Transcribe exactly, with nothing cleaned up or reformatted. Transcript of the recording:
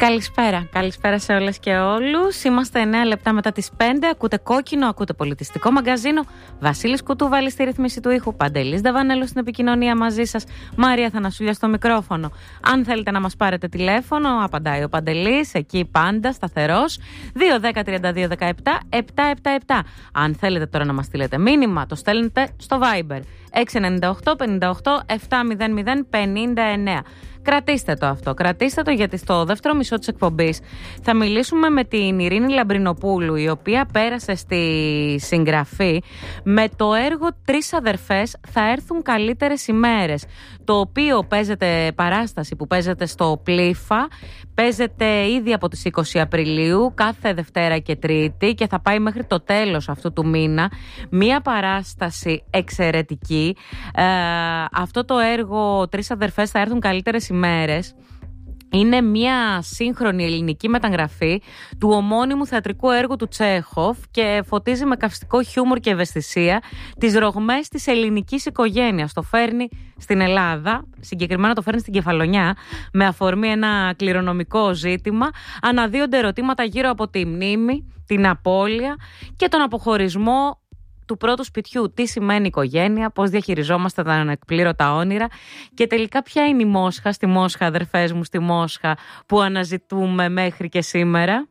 Καλησπέρα. Καλησπέρα σε όλες και όλους. Είμαστε εννέα λεπτά μετά τις πέντε. Ακούτε Κόκκινο, ακούτε Πολιτιστικό Μαγκαζίνο. Βασίλης Κουτούβαλης στη ρύθμιση του ήχου. Παντελής Δαβανέλος στην επικοινωνία μαζί σας. Μαρία Θανασούλια στο μικρόφωνο. Αν θέλετε να μας πάρετε τηλέφωνο, απαντάει ο Παντελής. Εκεί πάντα σταθερός. δύο δέκα τριάντα δύο δεκαεπτά επτακόσια εβδομήντα επτά. Αν θέλετε τώρα να μας στείλετε μήνυμα, το στέλνετε στο Viber έξι εννιά οκτώ πενήντα οκτώ επτακόσια πενήντα εννέα. Κρατήστε το αυτό, κρατήστε το, γιατί στο δεύτερο μισό της εκπομπής θα μιλήσουμε με την Ειρήνη Λαμπρινοπούλου, η οποία πέρασε στη συγγραφή με το έργο «Τρεις αδερφές θα έρθουν καλύτερες ημέρες», το οποίο παίζεται, παράσταση που παίζεται στο Πλήφα, παίζεται ήδη από τις είκοσι Απριλίου, κάθε Δευτέρα και Τρίτη, και θα πάει μέχρι το τέλος αυτού του μήνα. Μία παράσταση εξαιρετική. Ε, αυτό το έργο «Τρεις αδερφές θα έρθουν καλύτερες ημέρες» είναι μια σύγχρονη ελληνική μεταγραφή του ομώνυμου θεατρικού έργου του Τσέχοφ και φωτίζει με καυστικό χιούμορ και ευαισθησία τις ρογμές της ελληνικής οικογένειας. Το φέρνει στην Ελλάδα, συγκεκριμένα το φέρνει στην Κεφαλονιά, με αφορμή ένα κληρονομικό ζήτημα. Αναδύονται ερωτήματα γύρω από τη μνήμη, την απώλεια και τον αποχωρισμό του πρώτου σπιτιού. Τι σημαίνει οικογένεια, πώς διαχειριζόμαστε τα ανεκπλήρωτα όνειρα και τελικά ποια είναι η Μόσχα, στη Μόσχα, αδερφές μου, στη Μόσχα, που αναζητούμε μέχρι και σήμερα.